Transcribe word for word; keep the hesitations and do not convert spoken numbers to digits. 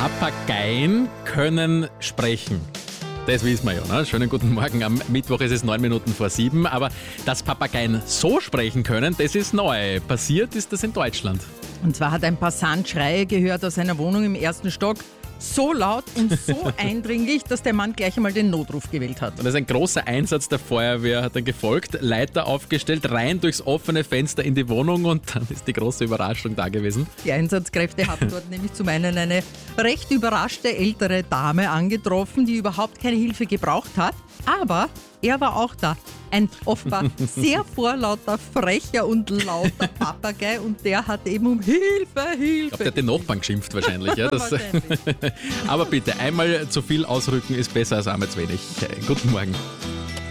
Papageien können sprechen. Das wissen wir ja, ne? Schönen guten Morgen. Am Mittwoch ist es neun Minuten vor sieben. Aber dass Papageien so sprechen können, das ist neu. Passiert ist das in Deutschland. Und zwar hat ein Passant Schreie gehört aus einer Wohnung im ersten Stock. So laut und so eindringlich, dass der Mann gleich einmal den Notruf gewählt hat. Und das ist ein großer Einsatz der Feuerwehr, hat dann gefolgt. Leiter aufgestellt, rein durchs offene Fenster in die Wohnung und dann ist die große Überraschung da gewesen. Die Einsatzkräfte haben dort nämlich zum einen eine recht überraschte ältere Dame angetroffen, die überhaupt keine Hilfe gebraucht hat. Aber er war auch da. Ein offenbar sehr vorlauter, frecher und lauter Papagei und der hat eben um Hilfe, Hilfe. Ich glaube, der hat den Nachbarn geschimpft wahrscheinlich. Ja, das wahrscheinlich. Aber bitte, einmal zu viel ausrücken ist besser als einmal zu wenig. Guten Morgen.